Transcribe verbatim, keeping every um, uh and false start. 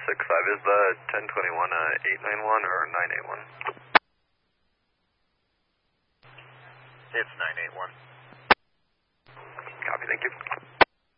six five, is the ten twenty-one uh, eight nine one or nine eight one? It's nine eight one. Copy, thank you.